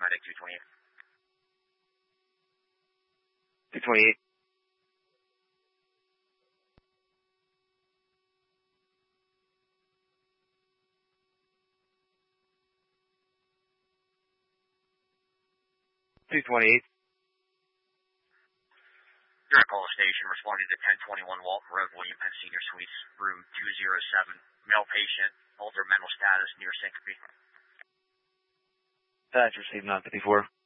paramedic 228. 228. Direct call station responding to 1021 Walton Road, William Penn Senior Suites, room 207. Male patient, older mental status, near syncope. That's received 954.